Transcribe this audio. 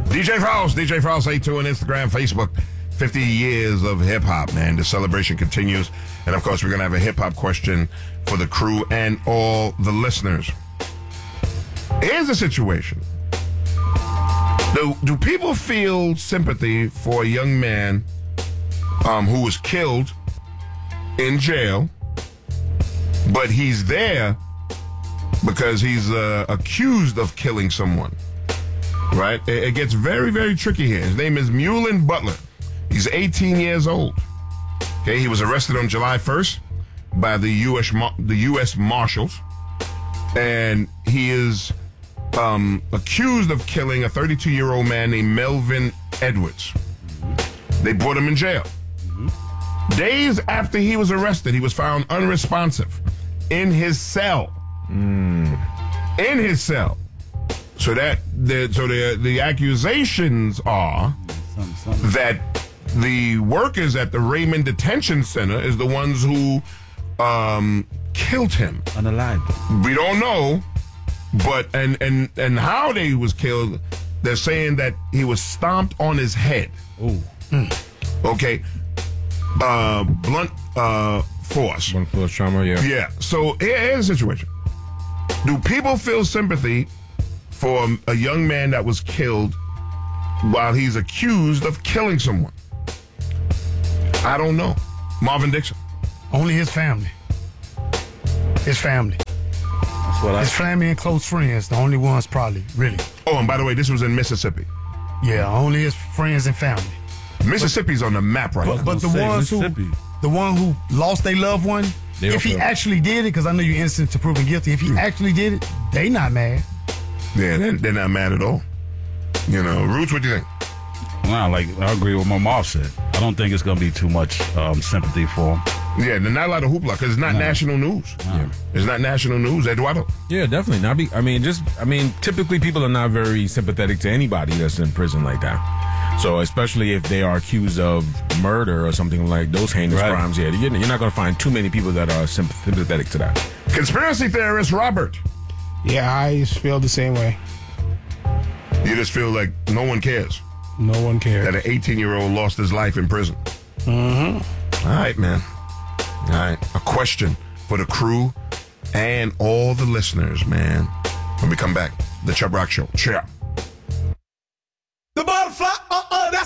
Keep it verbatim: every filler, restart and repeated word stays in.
D J Frost, D J Frost eighty-two on Instagram, Facebook. fifty years of hip-hop, man. The celebration continues. And, of course, we're going to have a hip-hop question for the crew and all the listeners. Here's the situation. Do, do people feel sympathy for a young man um, who was killed in jail, but he's there because he's uh, accused of killing someone? Right? It, it gets very, very tricky here. His name is Mullen Butler. He's eighteen years old. Okay, he was arrested on July first by the U S the U S Marshals, and he is um, accused of killing a thirty-two-year-old man named Melvin Edwards. They brought him in jail. Mm-hmm. Days after he was arrested, he was found unresponsive in his cell. Mm. In his cell. So that the so the the accusations are something, something. that the workers at the Raymond Detention Center is the ones who um, killed him. Unalived. We don't know, but and and and how they was killed. They're saying that he was stomped on his head. Ooh. Mm. Okay. Uh, blunt uh, force. Blunt force trauma. Yeah. Yeah. So here, here's the situation. Do people feel sympathy for a young man that was killed while he's accused of killing someone? I don't know. Marvin Dixon. Only his family. His family. That's what I His family and close friends, the only ones probably, really. Oh, and by the way, this was in Mississippi. Yeah, only his friends and family. Mississippi's on the map right But, now. but the ones who, the one who lost their loved one, They if he feel- actually did it, because I know you're innocent to proven guilty, if he actually did it, they not mad. Yeah, they're, they're not mad at all. You know, Roots, what do you think? Nah, like I agree with what Marv said. I don't think it's going to be too much um, sympathy for him. Yeah, there's not a lot of hoopla because it's not No. national news. No. It's not national news. Eduardo. Yeah, definitely. Not be. I mean, just. I mean, typically people are not very sympathetic to anybody that's in prison like that. So, especially if they are accused of murder or something like those heinous Right. crimes, yeah, you're, you're not going to find too many people that are sympathetic to that. Conspiracy theorist Robert. Yeah, I feel the same way. You just feel like no one cares No one cares. that an eighteen-year-old lost his life in prison. Mm-hmm. All right, man. All right. A question for the crew and all the listeners, man. When we come back, the Chubb Rock Show. Cheer.